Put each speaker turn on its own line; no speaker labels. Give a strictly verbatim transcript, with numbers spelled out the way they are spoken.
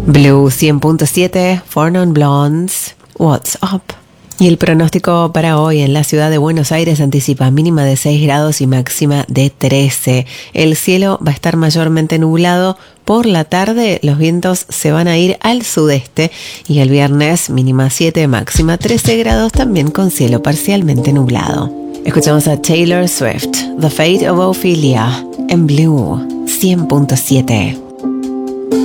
Blue cien punto siete, Four Non Blondes, What's Up. Y el pronóstico para hoy en la ciudad de Buenos Aires anticipa mínima de seis grados y máxima de trece. El cielo va a estar mayormente nublado. Por la tarde los vientos se van a ir al sudeste y el viernes mínima siete, máxima trece grados, también con cielo parcialmente nublado. Escuchamos a Taylor Swift, The Fate of Ophelia, en Blue cien punto siete.